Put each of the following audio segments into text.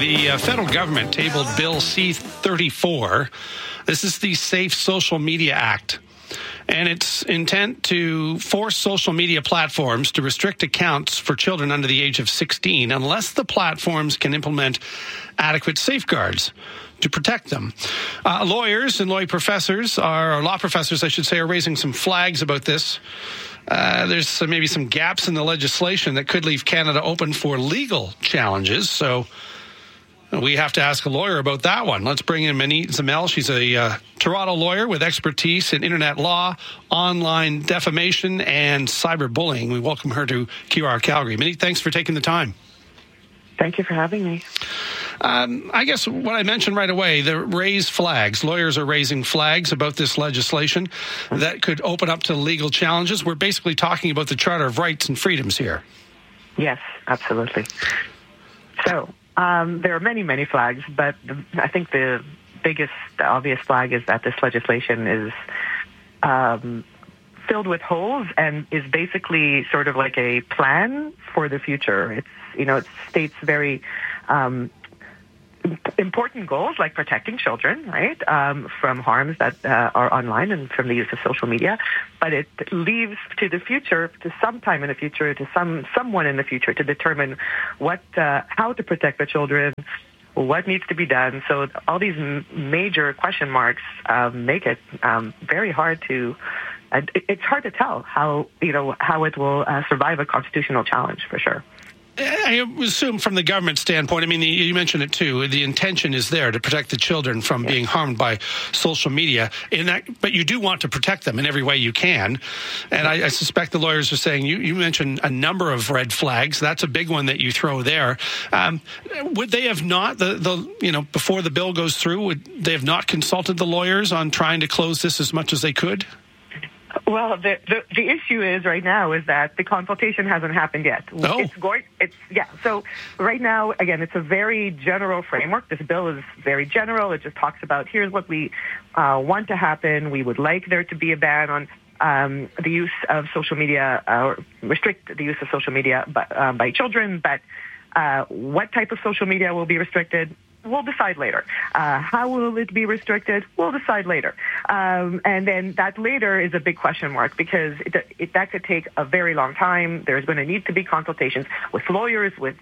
the federal government tabled Bill C-34. This is the Safe Social Media Act. And its intent to force social media platforms to restrict accounts for children under the age of 16 unless the platforms can implement adequate safeguards to protect them. Lawyers and law professors, I should say, are raising some flags about this. There's maybe some gaps in the legislation that could leave Canada open for legal challenges. So we have to ask a lawyer about that one. Let's bring in Manit Zamel. She's a Toronto lawyer with expertise in internet law, online defamation, and cyberbullying. We welcome her to QR Calgary. Manit, thanks for taking the time. Thank you for having me. I guess what I mentioned right away, the raise flags. Lawyers are raising flags about this legislation that could open up to legal challenges. We're basically talking about the Charter of Rights and Freedoms here. Yes, absolutely. So there are many, many flags, but I think the biggest, obvious flag is that this legislation is filled with holes and is basically sort of like a plan for the future. It states very important goals like protecting children, right, from harms that are online and from the use of social media. But it leaves to the future, to sometime in the future, to someone in the future to determine how to protect the children, what needs to be done. So all these major question marks make it very hard to. It's hard to tell how it will survive a constitutional challenge for sure. I assume from the government standpoint, I mean, you mentioned it too, the intention is there to protect the children from being harmed by social media, but you do want to protect them in every way you can. And I suspect the lawyers are saying, you mentioned a number of red flags. That's a big one that you throw there. Would they have not, before the bill goes through, would they have not consulted the lawyers on trying to close this as much as they could? Well, the issue is right now is that the consultation hasn't happened yet. Oh. So right now, again, it's a very general framework. This bill is very general. It just talks about here's what we want to happen. We would like there to be a ban on the use of social media, or restrict the use of social media by children. But what type of social media will be restricted? We'll decide later. How will it be restricted? We'll decide later. And then that later is a big question mark because that could take a very long time. There's going to need to be consultations with lawyers, with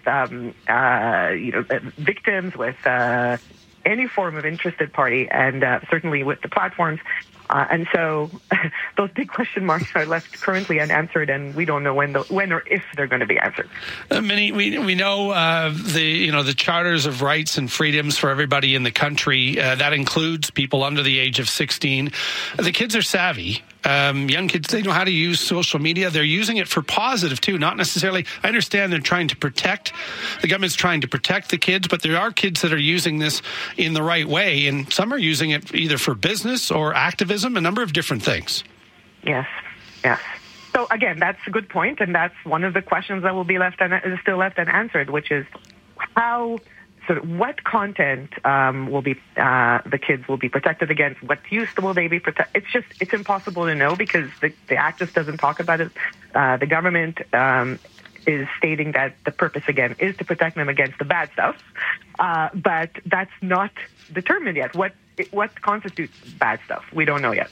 victims, with any form of interested party, and certainly with the platforms. And so those big question marks are left currently unanswered, and we don't know when or if they're going to be answered. We know the charters of rights and freedoms for everybody in the country. That includes people under the age of 16. The kids are savvy. Young kids, they know how to use social media. They're using it for positive, too, not necessarily. I understand the government's trying to protect the kids, but there are kids that are using this in the right way, and some are using it either for business or activism, a number of different things. Yes. So, again, that's a good point, and that's one of the questions that will be still left unanswered, which is what content will be the kids will be protected against? What use will they be protected? It's impossible to know because the Act just doesn't talk about it. The government is stating that the purpose again is to protect them against the bad stuff, but that's not determined yet. What constitutes bad stuff? We don't know yet.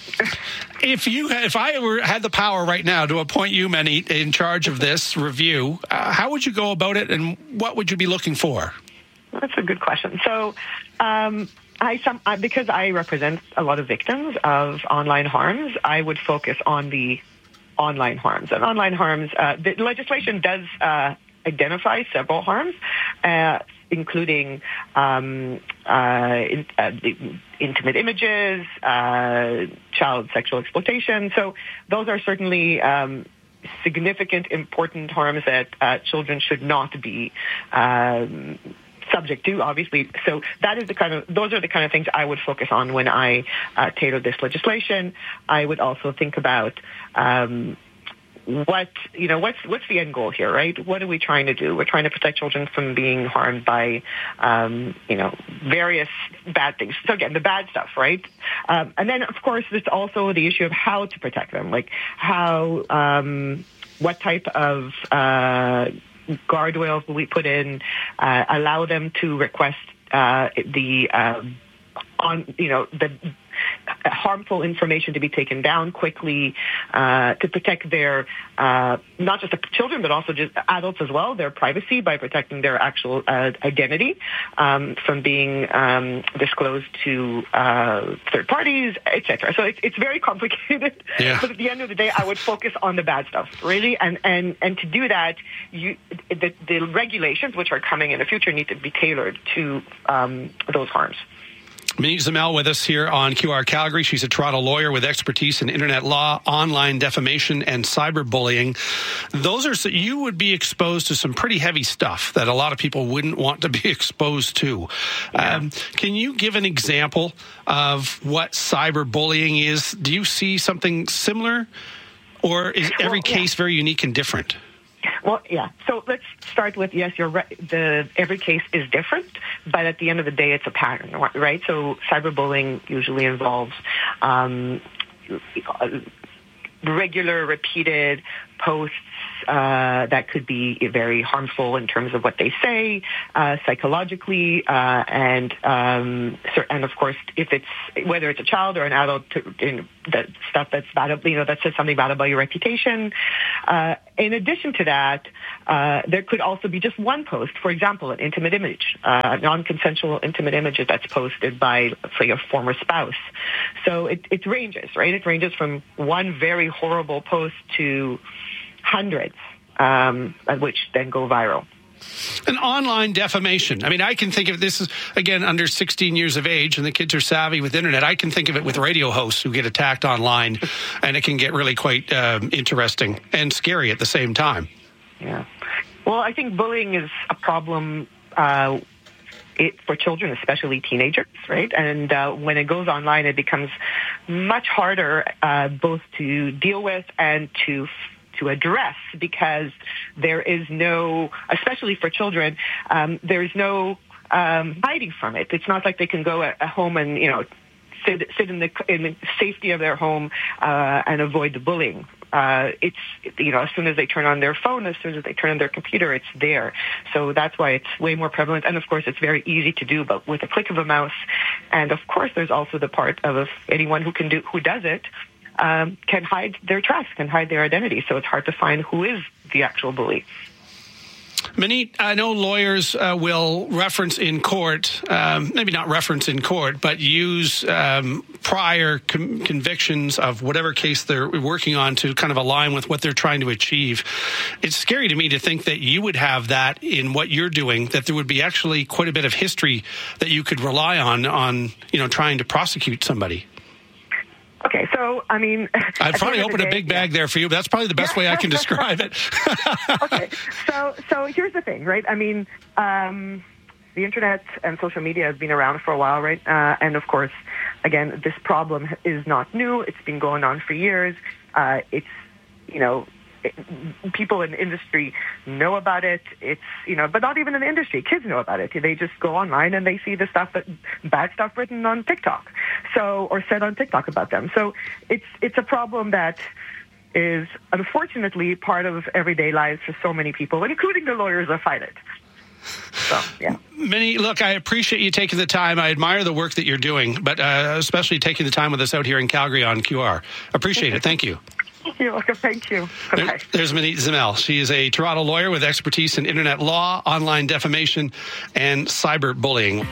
If I had the power right now to appoint you, Manit, in charge of this review, how would you go about it, and what would you be looking for? That's a good question. So, because I represent a lot of victims of online harms, I would focus on the online harms. And online harms, the legislation does identify several harms, including intimate images, child sexual exploitation. So those are certainly significant, important harms that children should not be subject to, obviously. So those are the kind of things I would focus on when I tailor this legislation. I would also think about what's the end goal here, right? What are we trying to do? We're trying to protect children from being harmed by, various bad things. So again, the bad stuff, right? And then, of course, there's also the issue of how to protect them, like what type of guardrails we put in, allow them to request the harmful information to be taken down quickly, to protect their, not just the children, but also just adults as well, their privacy by protecting their actual identity from being disclosed to third parties, etc. So it's very complicated. Yeah. But at the end of the day, I would focus on the bad stuff, really. And to do that, the regulations which are coming in the future need to be tailored to those harms. Minnie Zamel with us here on QR Calgary. She's a Toronto lawyer with expertise in internet law, online defamation, and cyberbullying. You would be exposed to some pretty heavy stuff that a lot of people wouldn't want to be exposed to. Yeah. Can you give an example of what cyberbullying is? Do you see something similar, or is every case very unique and different? Well, yeah. So let's start with, yes, you're right. Every case is different, but at the end of the day, it's a pattern, right? So cyberbullying usually involves regular, repeated posts that could be very harmful in terms of what they say, psychologically, and of course, whether it's a child or an adult, that stuff that's bad, that says something bad about your reputation. In addition to that, there could also be just one post, for example, an intimate image, non-consensual intimate image that's posted by, say, a former spouse. So it ranges, right? It ranges from one very horrible post to hundreds, which then go viral. An online defamation. I mean, I can think of this as, again, under 16 years of age, and the kids are savvy with internet. I can think of it with radio hosts who get attacked online, and it can get really quite interesting and scary at the same time. Yeah. Well, I think bullying is a problem for children, especially teenagers, right? And when it goes online, it becomes much harder both to deal with and to address, because there is no, especially for children, there is no hiding from it. It's not like they can go at home and sit in the safety of their home and avoid the bullying. It's as soon as they turn on their phone, as soon as they turn on their computer, it's there. So that's why it's way more prevalent. And of course, it's very easy to do, but with a click of a mouse. And of course, there's also the part of anyone who does it. Can hide their tracks, can hide their identity. So it's hard to find who is the actual bully. Minnie, I know lawyers will reference in court, maybe not reference in court, but use prior convictions of whatever case they're working on to kind of align with what they're trying to achieve. It's scary to me to think that you would have that in what you're doing, that there would be actually quite a bit of history that you could rely on trying to prosecute somebody. Okay, so, I mean... I'd probably open a big bag there for you, but that's probably the best way I can describe it. Okay, so here's the thing, right? I mean, the internet and social media has been around for a while, right? And, of course, again, this problem is not new. It's been going on for years. People in the industry know about it. It's, but not even in the industry. Kids know about it. They just go online and they see the bad stuff written on TikTok, or said on TikTok about them. So it's a problem that is unfortunately part of everyday lives for so many people, including the lawyers that fight it. So, yeah. Minnie, look, I appreciate you taking the time. I admire the work that you're doing, but especially taking the time with us out here in Calgary on QR. Appreciate it. Thank you. You're welcome. Thank you. There's Minnie Zamel. She is a Toronto lawyer with expertise in internet law, online defamation, and cyberbullying.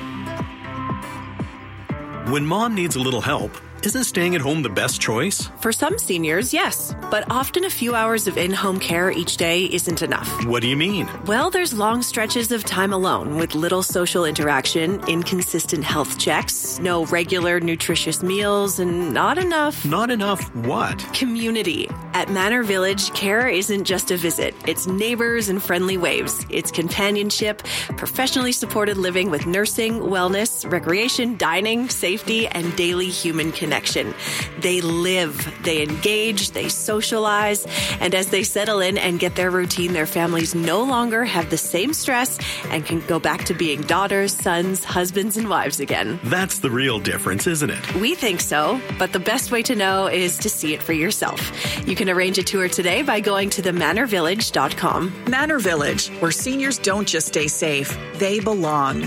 When mom needs a little help, isn't staying at home the best choice? For some seniors, yes. But often a few hours of in-home care each day isn't enough. What do you mean? Well, there's long stretches of time alone with little social interaction, inconsistent health checks, no regular nutritious meals, and not enough... Not enough what? Community. At Manor Village, care isn't just a visit. It's neighbors and friendly waves. It's companionship, professionally supported living with nursing, wellness, recreation, dining, safety, and daily human connection. connection. They live, they engage, they socialize, and as they settle in and get their routine, their families no longer have the same stress and can go back to being daughters, sons, husbands, and wives again. That's the real difference, isn't it? We think so, but the best way to know is to see it for yourself. You can arrange a tour today by going to themanorvillage.com. Manor Village, where seniors don't just stay safe, they belong.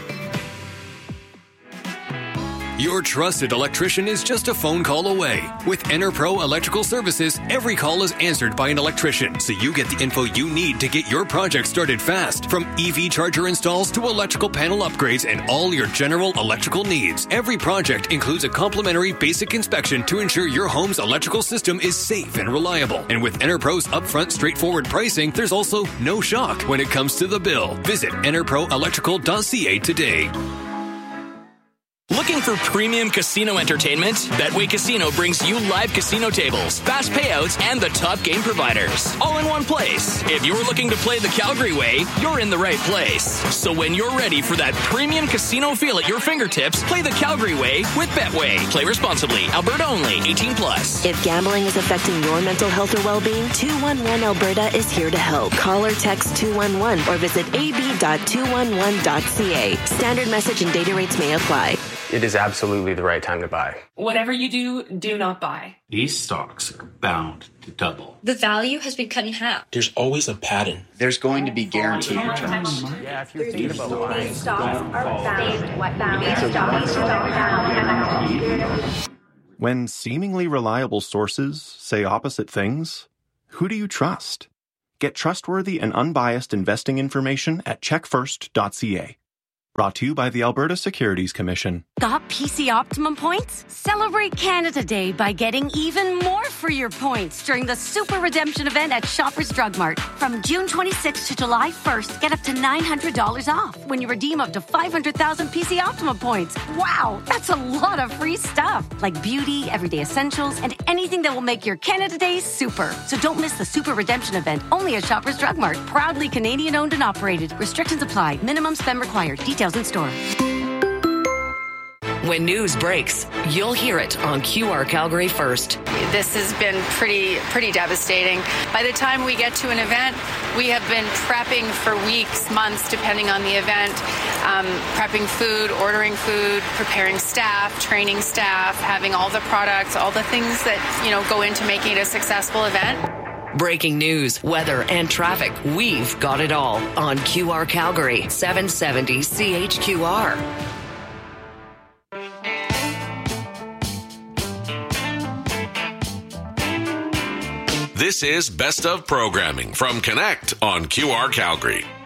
Your trusted electrician is just a phone call away. With EnerPro Electrical Services, every call is answered by an electrician, so you get the info you need to get your project started fast. From EV charger installs to electrical panel upgrades and all your general electrical needs. Every project includes a complimentary basic inspection to ensure your home's electrical system is safe and reliable. And with EnerPro's upfront straightforward pricing, there's also no shock when it comes to the bill. Visit enerproelectrical.ca today. Looking for premium casino entertainment? Betway Casino brings you live casino tables, fast payouts, and the top game providers, all in one place. If you're looking to play the Calgary way, you're in the right place. So when you're ready for that premium casino feel at your fingertips, play the Calgary way with Betway. Play responsibly. Alberta only. 18+. If gambling is affecting your mental health or well-being, 211 Alberta is here to help. Call or text 211 or visit ab.211.ca. Standard message and data rates may apply. It is absolutely the right time to buy. Whatever you do, do not buy. These stocks are bound to double. The value has been cut in half. There's always a pattern. There's going to be guaranteed returns. Yeah, if you're thinking about buying, When seemingly reliable sources say opposite things, who do you trust? Get trustworthy and unbiased investing information at checkfirst.ca. Brought to you by the Alberta Securities Commission. Got PC Optimum points? Celebrate Canada Day by getting even more for your points during the Super Redemption event at Shoppers Drug Mart. From June 26th to July 1st, get up to $900 off when you redeem up to 500,000 PC Optimum points. Wow, that's a lot of free stuff, like beauty, everyday essentials, and anything that will make your Canada Day super. So don't miss the Super Redemption event, only at Shoppers Drug Mart. Proudly Canadian-owned and operated. Restrictions apply. Minimum spend required. Details in store. When news breaks, you'll hear it on QR Calgary First. This has been pretty devastating. By the time we get to an event, we have been prepping for weeks, months, depending on the event, prepping food, ordering food, preparing staff, training staff, having all the products, all the things that, go into making it a successful event. Breaking news, weather, and traffic. We've got it all on QR Calgary, 770 CHQR. This is Best of Programming from Connect on QR Calgary.